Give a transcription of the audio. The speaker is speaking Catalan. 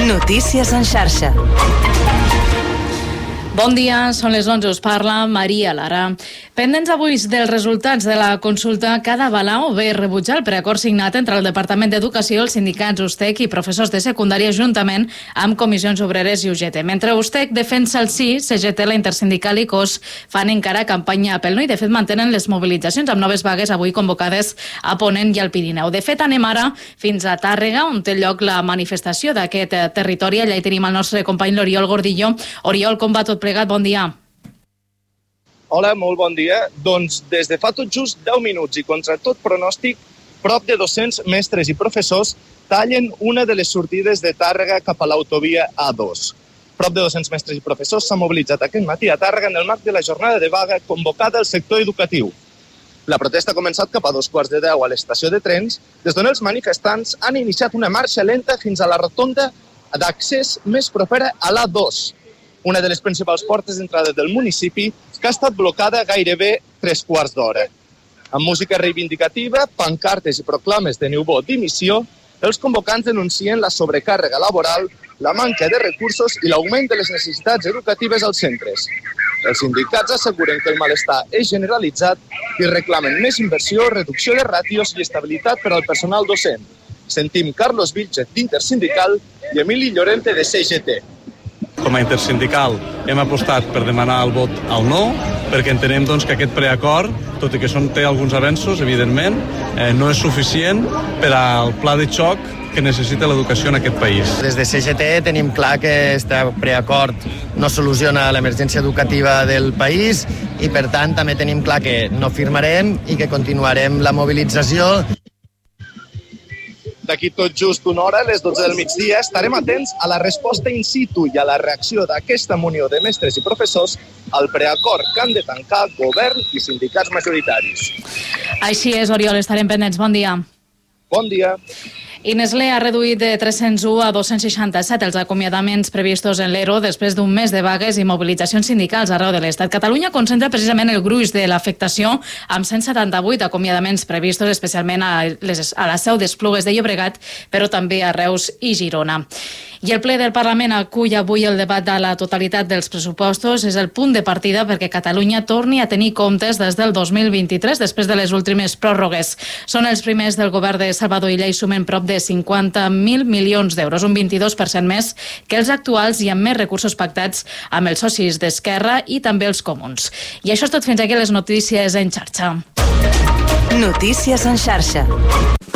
Notícies en xarxa. Bon dia, són les 11, us parla Maria Lara. Pendents avui dels resultats de la consulta que ha d'avalar o bé rebutjar el preacord signat entre el Departament d'Educació, els sindicats USTEC i professors de secundària juntament amb comissions obreres i UGT. Mentre USTEC defensa el sí, CGT, la Intersindical i COS fan encara campanya pel no i de fet mantenen les mobilitzacions amb noves vagues avui convocades a Ponent i al Pirineu. De fet, anem ara fins a Tàrrega, on té lloc la manifestació d'aquest territori. Allà hi tenim el nostre company l'Oriol Gordillo. Oriol, com va tot plegat? Bon dia. Hola, molt bon dia. Doncs des de fa tot just 10 minuts i contra tot pronòstic, prop de 200 mestres i professors tallen una de les sortides de Tàrrega cap a l'autovia A2. Prop de 200 mestres i professors s'han mobilitzat aquest matí a Tàrrega en el marc de la jornada de vaga convocada al sector educatiu. La protesta ha començat cap a 9:15 a l'estació de trens, des d'on els manifestants han iniciat una marxa lenta fins a la rotonda d'accés més propera a l'A2, una de les principals portes d'entrada del municipi, que ha estat blocada gairebé 3/4 d'hora. Amb música reivindicativa, pancartes i proclames de Niubó dimissió, els convocants denuncien la sobrecàrrega laboral, la manca de recursos i l'augment de les necessitats educatives als centres. Els sindicats asseguren que el malestar és generalitzat i reclamen més inversió, reducció de ràtios i estabilitat per al personal docent. Sentim Carlos Vilchez, d'Intersindical, i Emili Llorente, de CGT. Com a intersindical hem apostat per demanar el vot al no, perquè entenem que aquest preacord, tot i que té alguns avenços, evidentment, no és suficient per al pla de xoc que necessita l'educació en aquest país. Des de CGT tenim clar que aquest preacord no soluciona l'emergència educativa del país i, per tant, també tenim clar que no firmarem i que continuarem la mobilització. D'aquí tot just una hora, a les 12 del migdia, estarem atents a la resposta in situ i a la reacció d'aquesta munió de mestres i professors al preacord que han de tancar govern i sindicats majoritaris. Així és, Oriol, estarem pendents. Bon dia. Bon dia. I Nestlé ha reduït de 301 a 267 els acomiadaments previstos en l'ERO després d'un mes de vagues i mobilitzacions sindicals arreu de l'Estat. Catalunya concentra precisament el gruix de l'afectació amb 178 acomiadaments previstos especialment a la seu d'Esplugues de Llobregat, però també a Reus i Girona. I el ple del Parlament acull avui el debat a la totalitat dels pressupostos. És el punt de partida perquè Catalunya torni a tenir comptes des del 2023, després de les últimes pròrrogues. Són els primers del govern de Salvador Illa i sumen prop de 50.000 milions d'euros, un 22% més que els actuals i amb més recursos pactats amb els socis d'Esquerra i també els comuns. I això és tot fins aquí les notícies en xarxa. Notícies en xarxa.